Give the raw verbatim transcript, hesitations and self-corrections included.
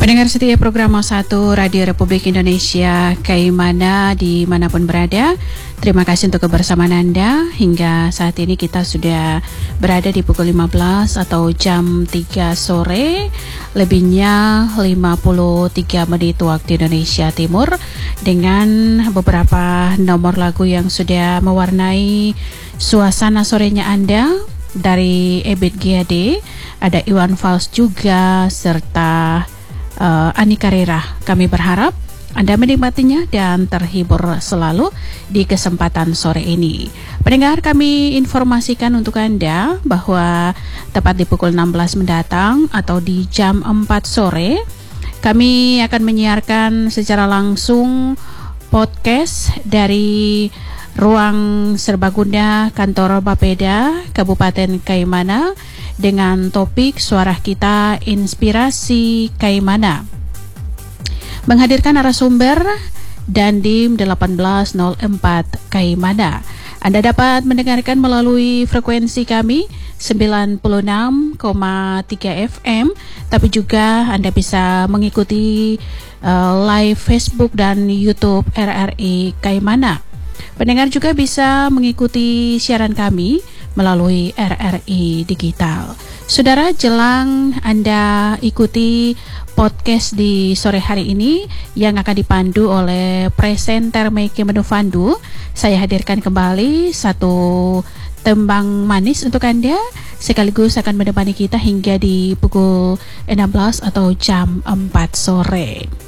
Pendengar setia program satu Radio Republik Indonesia Kaimana dimanapun berada, terima kasih untuk kebersamaan Anda. Hingga saat ini kita sudah berada di pukul lima belas atau jam tiga sore, lebihnya lima puluh tiga menit waktu Indonesia Timur, dengan beberapa nomor lagu yang sudah mewarnai suasana sorenya Anda. Dari Ebit G A D, ada Iwan Fals juga, serta uh, Ani Karera. Kami berharap Anda menikmatinya dan terhibur selalu di kesempatan sore ini. Pendengar, kami informasikan untuk Anda bahwa tepat di pukul enam belas mendatang atau di jam empat sore, kami akan menyiarkan secara langsung podcast dari Ruang Serbaguna Kantor Bapeda Kabupaten Kaimana dengan topik Suara Kita Inspirasi Kaimana. Menghadirkan narasumber Dandim delapan belas nol empat Kaimana. Anda dapat mendengarkan melalui frekuensi kami sembilan puluh enam koma tiga F M, tapi juga Anda bisa mengikuti uh, live Facebook dan YouTube R R I Kaimana. Pendengar juga bisa mengikuti siaran kami melalui R R I Digital. Saudara, jelang Anda ikuti podcast di sore hari ini yang akan dipandu oleh presenter Meike Menufandu, saya hadirkan kembali satu tembang manis untuk Anda, sekaligus akan menemani kita hingga di pukul enam belas atau jam empat sore.